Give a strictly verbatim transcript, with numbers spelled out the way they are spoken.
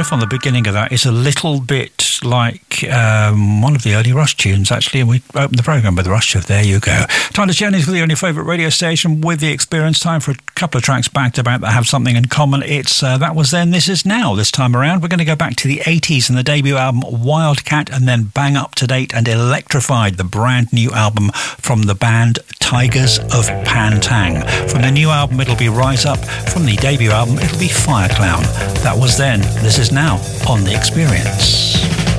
riff on the beginning of that is a little bit like um, one of the early Rush tunes, actually, and we opened the programme with Rush, so there you go. Time to Journeys with you on your favourite radio station with the Experience. Time for a couple of tracks back to back that have something in common. It's uh, That Was Then, This Is Now this time around. We're going to go back to the eighties and the debut album Wildcat, and then bang up to date and electrified the brand new album from the band Tigers of Pantang. From the new album, it'll be Rise Up. From the debut album, it'll be Fire Clown. That was then, this is now on The Experience.